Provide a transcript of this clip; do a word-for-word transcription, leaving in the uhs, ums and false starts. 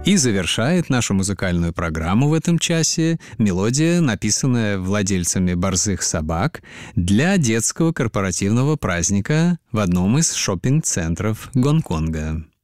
И завершает нашу музыкальную программу в этом часе мелодия, написанная владельцами борзых собак для детского корпоративного праздника в одном из шоппинг-центров Гонконга.